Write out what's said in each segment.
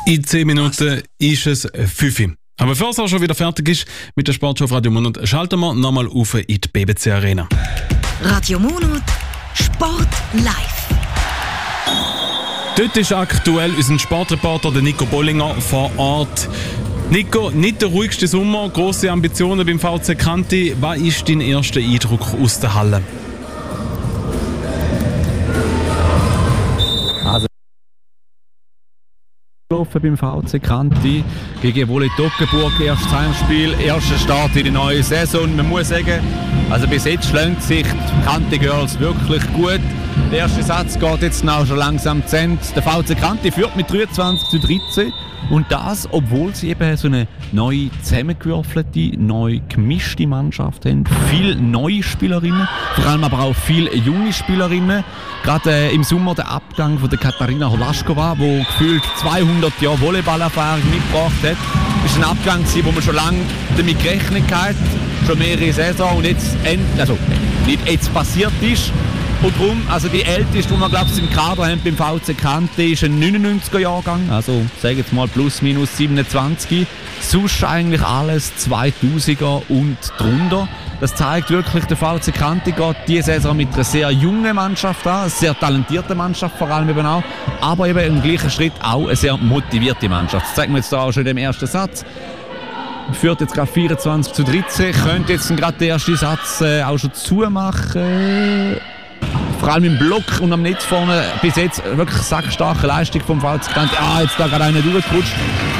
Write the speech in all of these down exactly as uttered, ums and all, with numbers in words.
In zehn Minuten ist es fünf Uhr. Aber bevor es auch schon wieder fertig ist mit der Sportschau auf Radio Monat, schalten wir nochmal auf in die B B C Arena. Radio Monat Sport live. Dort ist aktuell unser Sportreporter der Nico Bollinger vor Ort. Nico, nicht der ruhigste Sommer, grosse Ambitionen beim V C Kanti. Was ist dein erster Eindruck aus der Halle? beim V C Kanti gegen Wolle Toggenburg, erstes Heimspiel, erster Start in die neue Saison. Man muss sagen, also bis jetzt schlägt sich die Kanti Girls wirklich gut. Der erste Satz geht jetzt auch schon langsam zu Ende. Der V C Kanti führt mit dreiundzwanzig zu dreizehn und das, obwohl sie eben so eine neue zusammengewürfelte, neu gemischte Mannschaft haben. Viele neue Spielerinnen, vor allem aber auch viele junge Spielerinnen. Gerade äh, im Sommer der Abgang von der Katarina Holaschkova, die gefühlt zweihundert Jahre Volleyballerfahrung mitgebracht hat. Das war ein Abgang, wo man schon lange damit gerechnet hat, schon mehrere Saison und jetzt, end, also nicht jetzt passiert ist. Und darum, also die älteste, die wir glaube ich im Kader haben beim V C Kanti, ist ein neunundneunziger Jahrgang, also sage jetzt mal plus minus siebenundzwanzig. Sonst eigentlich alles zweitausender und drunter. Das zeigt wirklich, der V C Kanti geht diese Saison mit einer sehr jungen Mannschaft an, eine sehr talentierte Mannschaft vor allem eben auch, aber eben im gleichen Schritt auch eine sehr motivierte Mannschaft. Das zeigt man jetzt auch schon in dem ersten Satz. Führt jetzt gerade vierundzwanzig zu dreizehn, könnte jetzt gerade den ersten Satz äh, auch schon zumachen. Vor allem im Block und am Netz vorne bis jetzt wirklich sackstarke Leistung vom V C Kanti. Ah, jetzt da gerade einer durchgerutscht.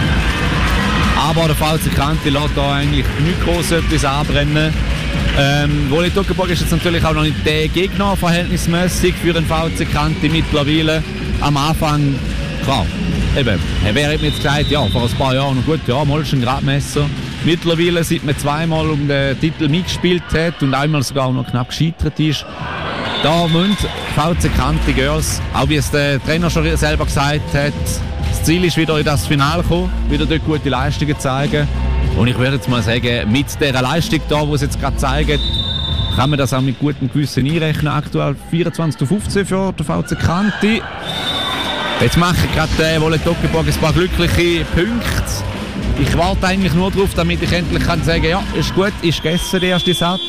Aber der V C Kanti lässt da eigentlich nicht groß etwas anbrennen. Ähm, Wolle Toggenburg ist jetzt natürlich auch noch nicht der Gegner verhältnismäßig für den V C Kanti mittlerweile. Am Anfang, klar, eben, wer hat mir jetzt gesagt, ja, vor ein paar Jahren noch gut, ja, mal ist ein Gradmesser. Mittlerweile, seit man zweimal um den Titel mitgespielt hat und einmal sogar noch knapp gescheitert ist, da müssen V C Kanti Girls, auch wie es der Trainer schon selber gesagt hat, das Ziel ist wieder in das Finale kommen, wieder dort gute Leistungen zeigen. Und ich würde jetzt mal sagen, mit dieser Leistung da, die sie jetzt gerade zeigen, kann man das auch mit gutem Gewissen einrechnen. Aktuell vierundzwanzig zu fünfzehn für den V C Kanti. Jetzt mache ich gerade äh, Wolle Toggenburg ein paar glückliche Punkte. Ich warte eigentlich nur darauf, damit ich endlich kann sagen, ja, ist gut, ist gegessen, der erste Satz.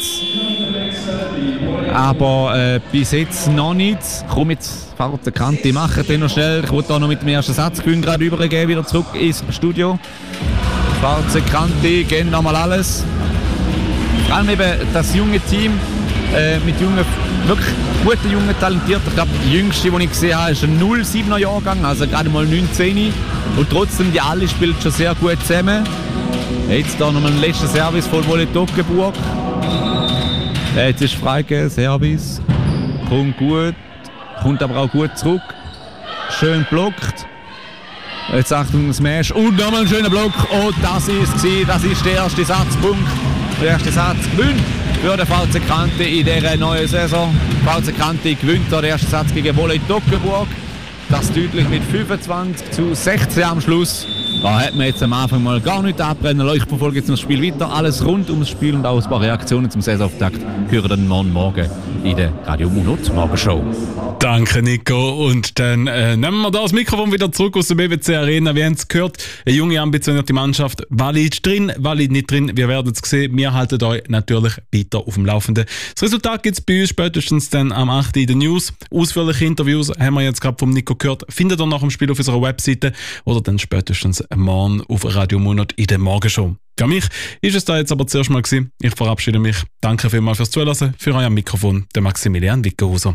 Aber äh, bis jetzt noch nicht. Komm jetzt, V C Kanti, machen den noch schnell. Ich wollte auch noch mit dem ersten Satz gerade übergeben, wieder zurück ins Studio. V C Kanti, gehen nochmal alles. Vor allem eben das junge Team äh, mit jungen, wirklich guten, jungen, talentierten. Ich glaube, die jüngste, die ich gesehen habe, ist ein null siebener Jahrgang, also gerade mal neunzehn. Und trotzdem, die alle spielen schon sehr gut zusammen. Jetzt da nochmal ein letzter Service von Wolle Toggenburg. Jetzt ist freigegeben, Service. Kommt gut, kommt aber auch gut zurück. Schön blockt. Jetzt Achtung, Smash. Und nochmal ein schöner Block. Und das ist es. Das ist der erste Satzpunkt. Der erste Satz gewinnt für den V C Kanti in dieser neuen Saison. V C Kanti gewinnt den ersten Satz gegen Wolle Toggenburg. Das deutlich mit fünfundzwanzig zu sechzehn am Schluss. Da hat man jetzt am Anfang mal gar nicht abbrennen lassen. Ich verfolge jetzt das Spiel weiter. Alles rund ums Spiel und auch ein paar Reaktionen zum Saisonauftakt hören dann morgen, morgen in der Radio Monat Morgenshow. Danke, Nico. Und dann äh, nehmen wir da das Mikrofon wieder zurück aus der B B C Arena. Wir haben es gehört, eine junge, ambitionierte Mannschaft. Walid drin, Walid nicht drin. Wir werden es sehen. Wir halten euch natürlich weiter auf dem Laufenden. Das Resultat gibt es bei uns spätestens dann am achten in den News. Ausführliche Interviews haben wir jetzt gerade vom Nico gehört. Findet ihr nach dem Spiel auf unserer Webseite oder dann spätestens morgen auf Radio Monat in der Morgenshow. Für mich ist es da jetzt aber zuerst mal gewesen. Ich verabschiede mich. Danke vielmals fürs Zuhören. Für euer Mikrofon, der Maximilian Wickenhauser.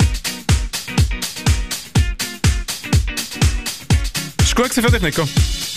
Ist gut für dich, Nico?